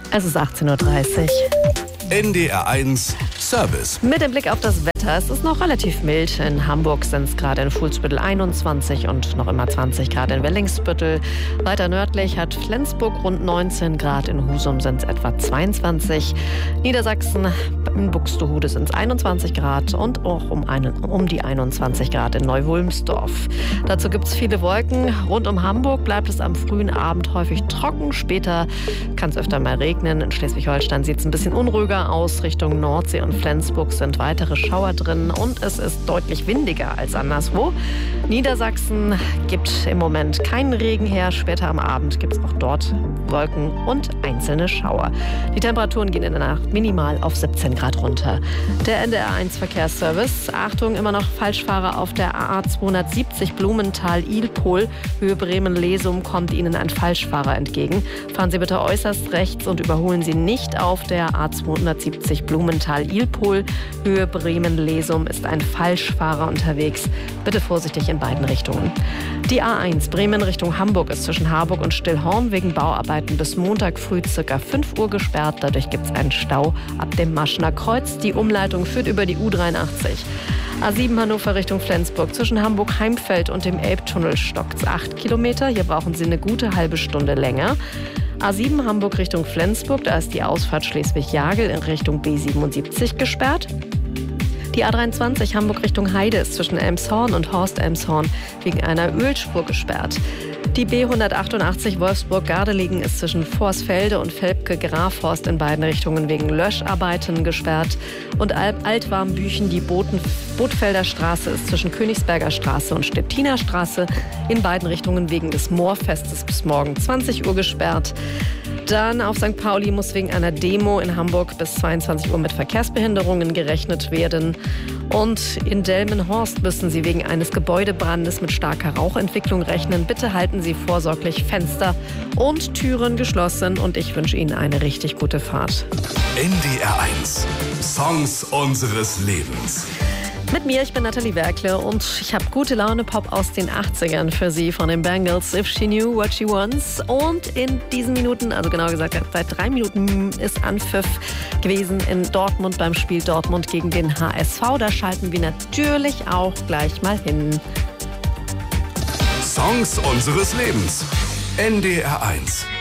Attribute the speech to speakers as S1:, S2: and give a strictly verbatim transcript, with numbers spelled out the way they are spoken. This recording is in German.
S1: Es ist achtzehn Uhr dreißig.
S2: N D R eins Service.
S1: Mit dem Blick auf das Wetter. Es ist noch relativ mild. In Hamburg sind es gerade in Fuhlsbüttel einundzwanzig und noch immer zwanzig Grad in Wellingsbüttel. Weiter nördlich hat Flensburg rund neunzehn Grad. In Husum sind es etwa zweiundzwanzig. Niedersachsen, in Buxtehude sind es einundzwanzig Grad und auch um, einen, um die einundzwanzig Grad in Neu-Wulmsdorf. Dazu gibt es viele Wolken. Rund um Hamburg bleibt es am frühen Abend häufig trocken. Später kann es öfter mal regnen. In Schleswig-Holstein sieht es ein bisschen unruhiger aus. Richtung Nordsee und Flensburg sind weitere Schauer drin und es ist deutlich windiger als anderswo. Niedersachsen gibt im Moment keinen Regen her. Später am Abend gibt es auch dort Wolken und einzelne Schauer. Die Temperaturen gehen in der Nacht minimal auf siebzehn Grad runter. Der N D R eins Verkehrsservice. Achtung, immer noch Falschfahrer auf der A A zweihundertsiebzig Blumenthal-Ilpol. Höhe Bremen-Lesum kommt Ihnen ein Falschfahrer entgegen. Fahren Sie bitte äußerst rechts und überholen Sie nicht auf der A A zweihundertsiebzig Blumenthal-Ilpol. Höhe Bremen-Lesum ist ein Falschfahrer unterwegs. Bitte vorsichtig in beiden Richtungen. Die A eins Bremen Richtung Hamburg ist zwischen Harburg und Stillhorn wegen Bauarbeiten bis Montag früh ca. fünf Uhr gesperrt. Dadurch gibt es einen Stau ab dem Maschner Kreuz. Die Umleitung führt über die U dreiundachtzig. A sieben Hannover Richtung Flensburg. Zwischen Hamburg-Heimfeld und dem Elbtunnel stockt es acht Kilometer. Hier brauchen Sie eine gute halbe Stunde länger. A sieben Hamburg Richtung Flensburg. Da ist die Ausfahrt Schleswig-Jagel in Richtung B siebenundsiebzig gesperrt. Die A dreiundzwanzig Hamburg Richtung Heide ist zwischen Elmshorn und Horst-Elmshorn wegen einer Ölspur gesperrt. Die B hundertachtundachtzig Wolfsburg-Gardelegen ist zwischen Vorsfelde und Velpke-Grafhorst in beiden Richtungen wegen Löscharbeiten gesperrt. Und Altwarmbüchen, die Boten, Bootfelder Straße ist zwischen Königsberger Straße und Stettiner Straße in beiden Richtungen wegen des Moorfestes bis morgen zwanzig Uhr gesperrt. Dann auf Sankt Pauli muss wegen einer Demo in Hamburg bis zweiundzwanzig Uhr mit Verkehrsbehinderungen gerechnet werden. Und in Delmenhorst müssen Sie wegen eines Gebäudebrandes mit starker Rauchentwicklung rechnen. Bitte halten Sie vorsorglich Fenster und Türen geschlossen und ich wünsche Ihnen eine richtig gute Fahrt.
S2: N D R eins Songs unseres Lebens.
S1: Mit mir, ich bin Nathalie Werkle und ich habe gute Laune Pop aus den achtzigern für Sie von den Bangles, If She Knew What She Wants. Und in diesen Minuten, also genau gesagt seit drei Minuten ist Anpfiff gewesen in Dortmund beim Spiel Dortmund gegen den H S V. Da schalten wir natürlich auch gleich mal hin.
S2: Songs unseres Lebens. N D R eins.